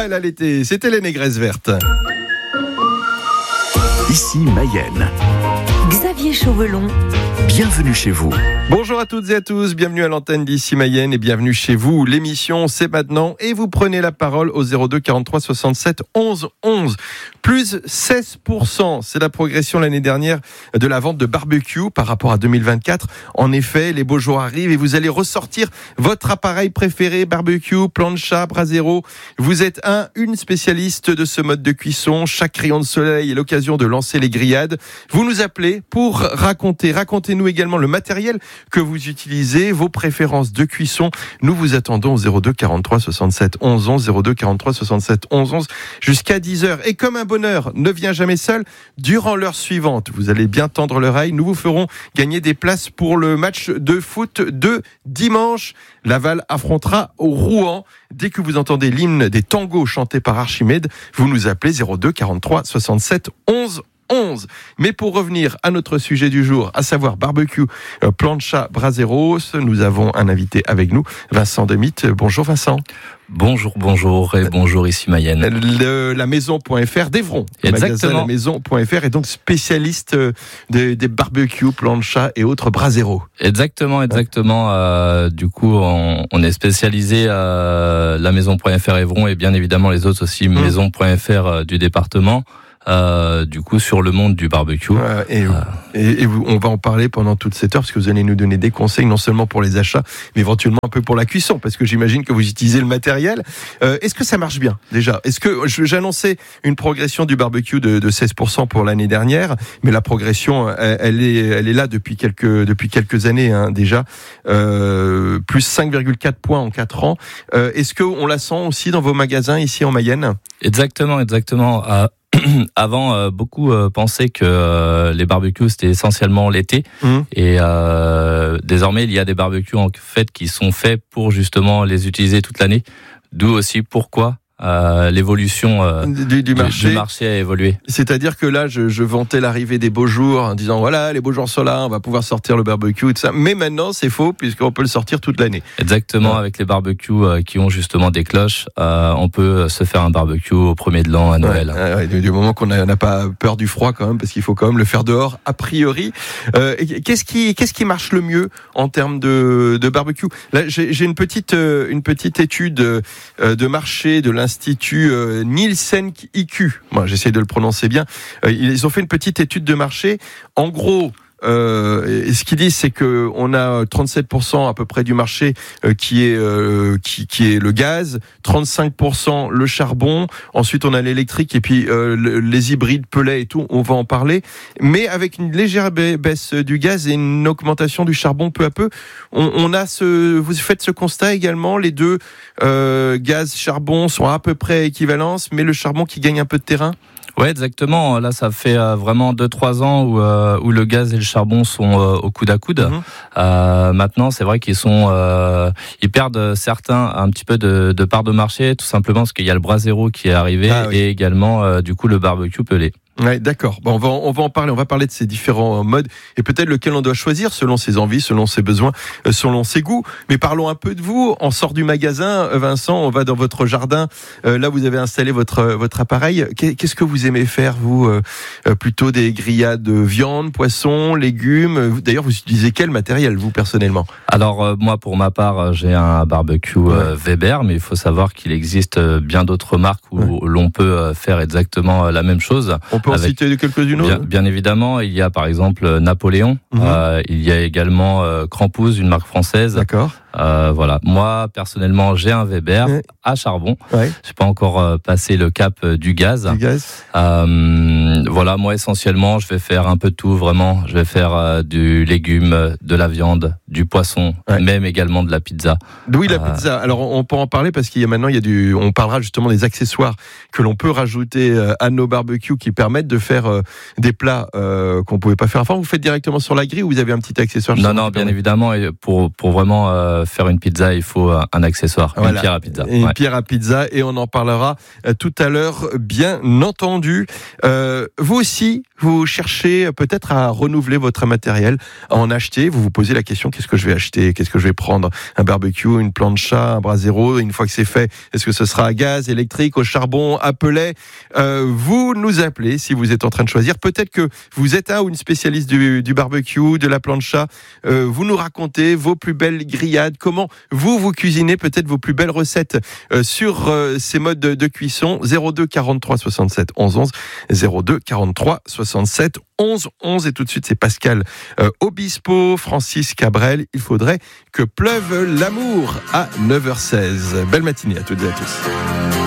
elle a l'été, c'était les négresses vertes. Ici Mayenne. Xavier Chauvelon. Bienvenue chez vous. Bonjour à toutes et à tous, bienvenue à l'antenne d'Ici Mayenne et bienvenue chez vous. L'émission, c'est maintenant et vous prenez la parole au 02 43 67 11 11. Plus 16%, c'est la progression l'année dernière de la vente de barbecue par rapport à 2024. En effet, les beaux jours arrivent et vous allez ressortir votre appareil préféré, barbecue, plancha, brasero. Vous êtes une spécialiste de ce mode de cuisson. Chaque rayon de soleil est l'occasion de lancer les grillades. Vous nous appelez pour racontez-nous également le matériel que vous utilisez, vos préférences de cuisson. Nous vous attendons au 02 43 67 11 11, 02 43 67 11 11 jusqu'à 10h. Et comme un bonheur ne vient jamais seul, durant l'heure suivante, vous allez bien tendre l'oreille, nous vous ferons gagner des places pour le match de foot de dimanche. Laval affrontera au Rouen. Dès que vous entendez l'hymne des tangos chantés par Archimède, vous nous appelez 02 43 67 11 11. Mais pour revenir à notre sujet du jour, à savoir barbecue, plancha, braseros, nous avons un invité avec nous, Vincent Demit. Bonjour Vincent. Bonjour et bonjour ici Mayenne. La maison.fr d'Evron. Exactement. La maison.fr est donc spécialiste des barbecues, plancha et autres braseros. Exactement. Du coup, on est spécialisé la maison.fr Evron et bien évidemment les autres aussi, maison.fr du département. Du coup sur le monde du barbecue. Et on va en parler pendant toute cette heure parce que vous allez nous donner des conseils non seulement pour les achats mais éventuellement un peu pour la cuisson parce que j'imagine que vous utilisez le matériel. Est-ce que ça marche bien déjà? Est-ce que j'annonçais une progression du barbecue de 16% pour l'année dernière, mais la progression elle est là depuis quelques années déjà, plus 5,4 points en 4 ans. Est-ce que on la sent aussi dans vos magasins ici en Mayenne? Exactement. Avant, beaucoup pensaient que les barbecues c'était essentiellement l'été, et désormais il y a des barbecues en fait qui sont faits pour justement les utiliser toute l'année. D'où aussi pourquoi l'évolution du marché a évolué. C'est-à-dire que là, je vantais l'arrivée des beaux jours en disant voilà, les beaux jours sont là, on va pouvoir sortir le barbecue et tout ça. Mais maintenant, c'est faux puisqu'on peut le sortir toute l'année. Exactement, avec les barbecues qui ont justement des cloches, on peut se faire un barbecue au premier de l'an à Noël. Du moment qu'on n'a pas peur du froid quand même, parce qu'il faut quand même le faire dehors a priori. Qu'est-ce qui marche le mieux en termes de barbecue? Là, j'ai une petite étude de marché de l'Institut Nielsen IQ. Moi, j'essaie de le prononcer bien. Ils ont fait une petite étude de marché. En gros, ce qu'ils disent, c'est que on a 37% à peu près du marché qui est le gaz, 35% le charbon. Ensuite, on a l'électrique et puis les hybrides, pellets et tout. On va en parler, mais avec une légère baisse du gaz et une augmentation du charbon peu à peu. Vous faites ce constat également. Les deux gaz, charbon sont à peu près équivalents, mais le charbon qui gagne un peu de terrain. Ouais, exactement. Là, ça fait vraiment 2-3 ans où le gaz et le charbon sont au coude à coude. Maintenant, c'est vrai ils perdent certains un petit peu de part de marché, tout simplement parce qu'il y a le brasero qui est arrivé et également du coup le barbecue pelé. Ouais, d'accord. Bon, on va en parler. On va parler de ces différents modes et peut-être lequel on doit choisir selon ses envies, selon ses besoins, selon ses goûts. Mais parlons un peu de vous. On sort du magasin, Vincent. On va dans votre jardin. Là, vous avez installé votre appareil. Qu'est-ce que vous aimez faire, vous? Plutôt des grillades de viande, poisson, légumes. D'ailleurs, vous utilisez quel matériel, vous, personnellement? Alors, moi, pour ma part, j'ai un barbecue Weber, mais il faut savoir qu'il existe bien d'autres marques où l'on peut faire exactement la même chose. On peut en citer quelques-unes autres. Bien évidemment, il y a par exemple Napoléon, il y a également Crampouze, une marque française. D'accord. Voilà. Moi, personnellement, j'ai un Weber à charbon. Ouais. J'ai pas encore passé le cap du gaz. Voilà. Moi, essentiellement, je vais faire un peu de tout, vraiment. Je vais faire du légume, de la viande, du poisson, même également de la pizza. Oui, la pizza. Alors, on peut en parler parce on parlera justement des accessoires que l'on peut rajouter à nos barbecues qui permettent de faire des plats qu'on pouvait pas faire avant. Vous faites directement sur la grille ou vous avez un petit accessoire? Non, bien évidemment, pour vraiment faire une pizza, il faut un accessoire, une pierre à pizza. Une pierre à pizza, et on en parlera tout à l'heure, bien entendu. Vous aussi, vous cherchez peut-être à renouveler votre matériel, à en acheter. Vous vous posez la question, qu'est-ce que je vais acheter? Qu'est-ce que je vais prendre? Un barbecue, une plancha, un brasero? Une fois que c'est fait, est-ce que ce sera à gaz, électrique, au charbon, à pellet? Vous nous appelez si vous êtes en train de choisir. Peut-être que vous êtes un ou une spécialiste du barbecue, de la plancha. Vous nous racontez vos plus belles grillades, comment vous cuisinez peut-être vos plus belles recettes sur ces modes de cuisson. 02 43 67 11 11, 02 43 67 11 11. Et tout de suite, c'est Pascal Obispo, Francis Cabrel. Il faudrait que pleuve l'amour à 9h16. Belle matinée à toutes et à tous.